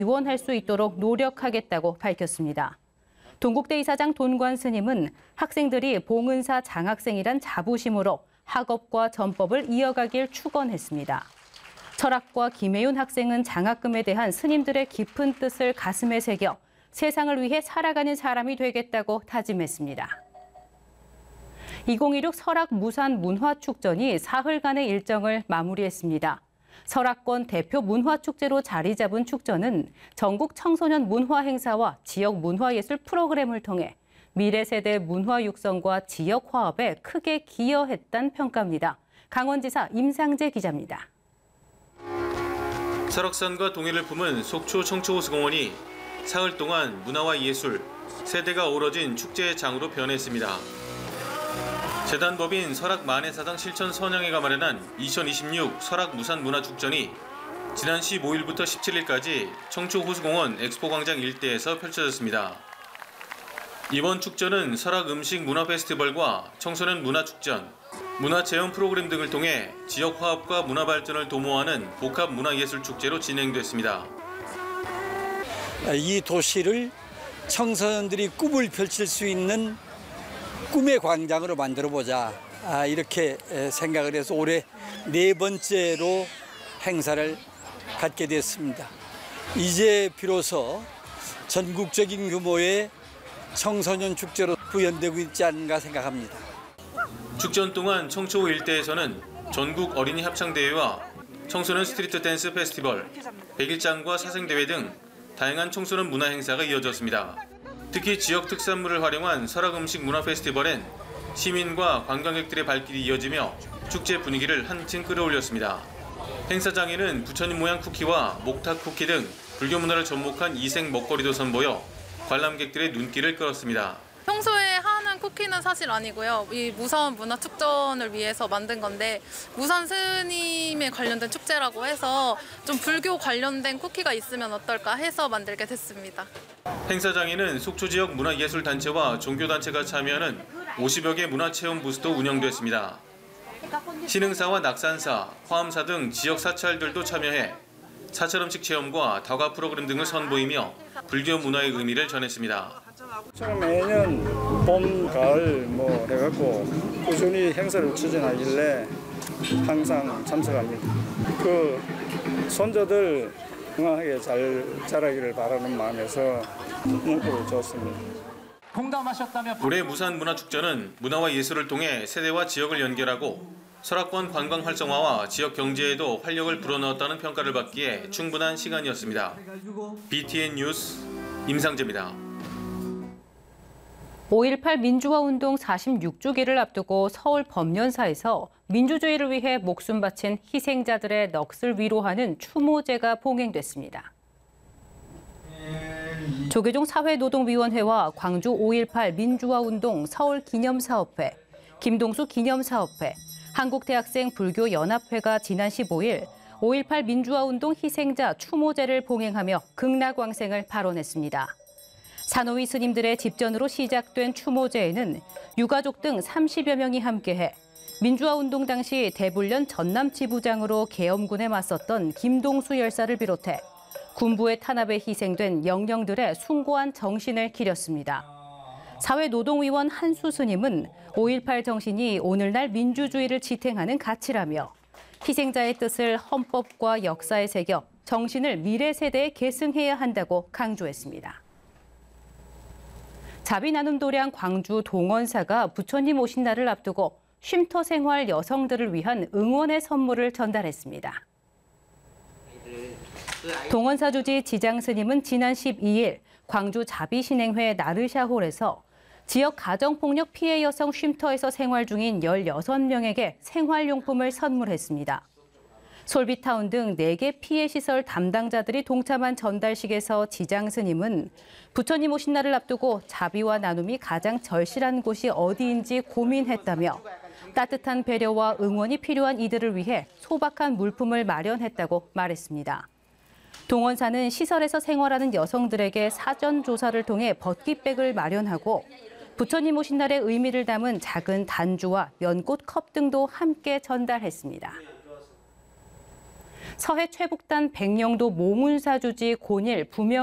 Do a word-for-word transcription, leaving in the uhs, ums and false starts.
지원할 수 있도록 노력하겠다고 밝혔습니다. 동국대 이사장 돈관 스님은 학생들이 봉은사 장학생이란 자부심으로 학업과 전법을 이어가길 축원했습니다. 철학과 김혜윤 학생은 장학금에 대한 스님들의 깊은 뜻을 가슴에 새겨 세상을 위해 살아가는 사람이 되겠다고 다짐했습니다. 이천십육 설악 무산 문화축전이 사흘간의 일정을 마무리했습니다. 설악권 대표 문화축제로 자리 잡은 축전은 전국 청소년 문화 행사와 지역 문화예술 프로그램을 통해 미래 세대 문화 육성과 지역 화합에 크게 기여했다는 평가입니다. 강원지사 임상재 기자입니다. 설악산과 동해를 품은 속초 청초호수공원이 사흘 동안 문화와 예술, 세대가 어우러진 축제의 장으로 변했습니다. 재단법인 설악만해사당 실천선양회가 마련한 이천이십육 설악무산문화축전이 지난 십오일부터 십칠일까지 청초호수공원 엑스포광장 일대에서 펼쳐졌습니다. 이번 축전은 설악음식 문화페스티벌과 청소년 문화축전, 문화체험 프로그램 등을 통해 지역 화합과 문화 발전을 도모하는 복합 문화예술축제로 진행됐습니다. 이 도시를 청소년들이 꿈을 펼칠 수 있는 꿈의 광장으로 만들어보자, 이렇게 생각을 해서 올해 네 번째로 행사를 갖게 됐습니다. 이제 비로소 전국적인 규모의 청소년 축제로 구현되고 있지 않은가 생각합니다. 축전 동안 청초 일대에서는 전국 어린이 합창대회와 청소년 스트리트 댄스 페스티벌, 백일장과 사생대회 등 다양한 청소년 문화 행사가 이어졌습니다. 특히 지역 특산물을 활용한 설악음식 문화 페스티벌엔 시민과 관광객들의 발길이 이어지며 축제 분위기를 한층 끌어올렸습니다. 행사장에는 부처님 모양 쿠키와 목탁 쿠키 등 불교 문화를 접목한 이색 먹거리도 선보여 관람객들의 눈길을 끌었습니다. 평소에 하는 쿠키는 사실 아니고요. 이 무선 문화축전을 위해서 만든 건데 무선 스님에 관련된 축제라고 해서 좀 불교 관련된 쿠키가 있으면 어떨까 해서 만들게 됐습니다. 행사장에는 속초 지역 문화예술단체와 종교단체가 참여하는 오십여 개 문화체험 부스도 운영됐습니다. 신흥사와 낙산사, 화엄사 등 지역 사찰들도 참여해 사찰음식 체험과 다과 프로그램 등을 선보이며 불교 문화의 의미를 전했습니다. 매년 봄, 가을 뭐 해갖고 꾸준히 행사를 추진하길래 항상 참석합니다. 그 손자들 건강하게 잘 자라기를 바라는 마음에서 문구를 줬습니다. 올해 무산문화축전은 문화와 예술을 통해 세대와 지역을 연결하고 설악권 관광 활성화와 지역 경제에도 활력을 불어넣었다는 평가를 받기에 충분한 시간이었습니다. 비티엔 뉴스 임상재입니다. 오일팔 민주화운동 사십육 주기를 앞두고 서울 법련사에서 민주주의를 위해 목숨 바친 희생자들의 넋을 위로하는 추모제가 봉행됐습니다. 조계종 사회노동위원회와 광주 오일팔 민주화운동 서울기념사업회, 김동수 기념사업회, 한국대학생 불교연합회가 지난 십오일 오일팔 민주화운동 희생자 추모제를 봉행하며 극락왕생을 발언했습니다. 산호위 스님들의 집전으로 시작된 추모제에는 유가족 등 삼십여 명이 함께해 민주화운동 당시 대불련 전남 지부장으로 계엄군에 맞섰던 김동수 열사를 비롯해 군부의 탄압에 희생된 영령들의 숭고한 정신을 기렸습니다. 사회노동위원 한수 스님은 오일팔 정신이 오늘날 민주주의를 지탱하는 가치라며 희생자의 뜻을 헌법과 역사에 새겨 정신을 미래 세대에 계승해야 한다고 강조했습니다. 자비나눔도량 광주 동원사가 부처님 오신 날을 앞두고 쉼터 생활 여성들을 위한 응원의 선물을 전달했습니다. 동원사 주지 지장스님은 지난 십이일 광주 자비신행회 나르샤홀에서 지역 가정폭력 피해 여성 쉼터에서 생활 중인 열여섯 명에게 생활용품을 선물했습니다. 솔비타운 등 네 개 피해 시설 담당자들이 동참한 전달식에서 지장 스님은 부처님 오신 날을 앞두고 자비와 나눔이 가장 절실한 곳이 어디인지 고민했다며 따뜻한 배려와 응원이 필요한 이들을 위해 소박한 물품을 마련했다고 말했습니다. 동원사는 시설에서 생활하는 여성들에게 사전 조사를 통해 버킷백을 마련하고 부처님 오신 날의 의미를 담은 작은 단주와 연꽃 컵 등도 함께 전달했습니다. 서해 최북단 백령도 모문사 주지 곤일 부명